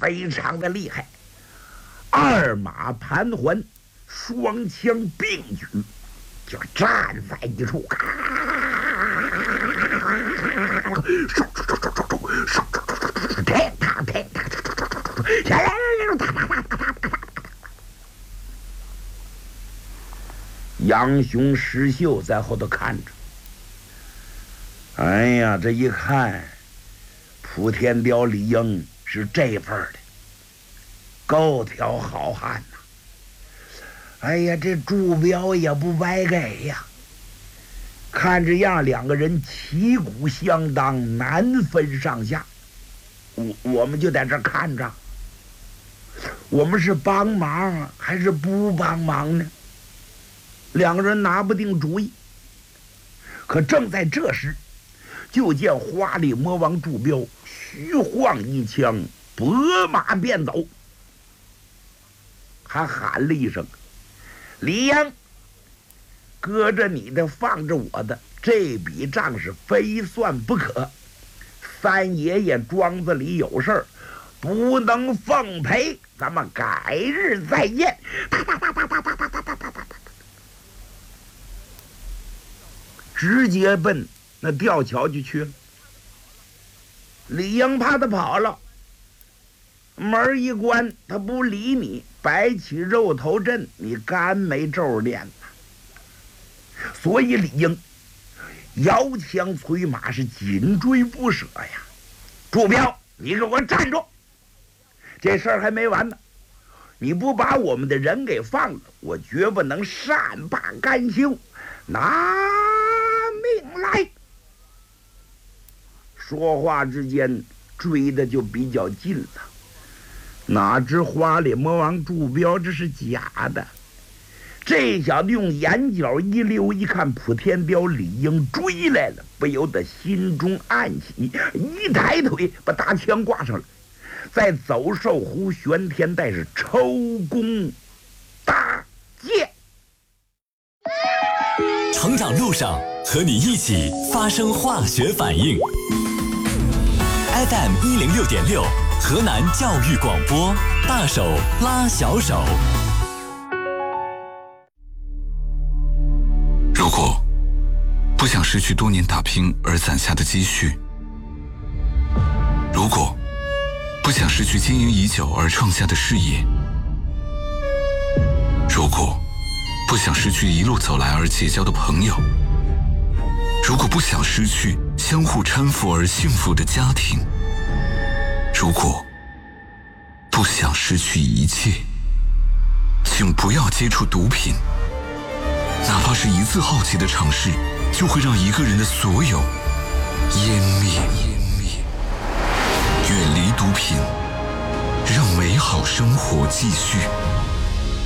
非常的厉害。二马盘桓，双枪并举，就站在一处，杨雄、石秀在后头看着。哎呀，这一看，莆田雕李应是这份儿的，够条好汉呐！哎呀，这祝彪也不白给呀。看这样，两个人旗鼓相当，难分上下。我们就在这看着，我们是帮忙还是不帮忙呢？两个人拿不定主意。可正在这时，就见花里魔王祝彪虚晃一枪，拨马便走，还喊了一声：“李应，搁着你的，放着我的，这笔账是非算不可。三爷爷庄子里有事儿，不能奉陪，咱们改日再见。”直接奔那吊桥就去了。李应怕他跑了，门一关，他不理你，摆起肉头阵，你干没咒练呢。所以李应摇枪催马，是紧追不舍呀。祝彪，你给我站住！这事儿还没完呢，你不把我们的人给放了，我绝不能善罢甘休，拿命来！说话之间，追的就比较近了。哪知花里魔王祝彪这是假的，这小子用眼角一溜，一看莆田雕李应追来了，不由得心中暗喜，一抬腿把大枪挂上了，在走兽湖玄天带是抽弓搭箭。 成长路上和你一起发生化学反应。FM 106.6，河南教育广播，大手拉小手。 如果不想失去多年打拼而攒下的积蓄，如果不想失去经营已久而创下的事业，如果不想失去一路走来而结交的朋友，如果不想失去相互搀扶而幸福的家庭，如果不想失去一切，请不要接触毒品。哪怕是一次好奇的尝试，就会让一个人的所有湮灭。远离毒品，让美好生活继续。